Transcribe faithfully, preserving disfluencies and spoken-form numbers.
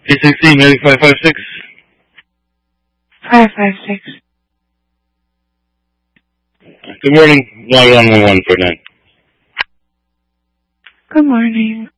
eight sixteen, maybe five five six. five five six. Good morning. Log on one one four nine. Good morning.